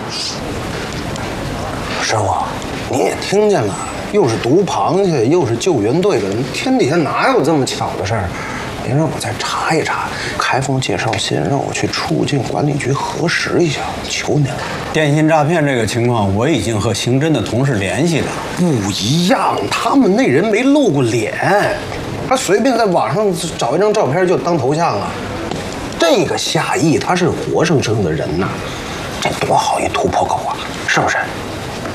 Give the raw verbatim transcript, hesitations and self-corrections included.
师傅，你也听见了，又是毒螃蟹，又是救援队的人，天底下哪有这么巧的事儿？您让我再查一查，开封介绍信让我去出入境管理局核实一下，求您了。 电信诈骗这个情况，我已经和刑侦的同事联系了。 不一样，他们那人没露过脸，他随便在网上找一张照片就当头像了。这个夏邑他是活生生的人呐，这多好一突破口啊，是不是？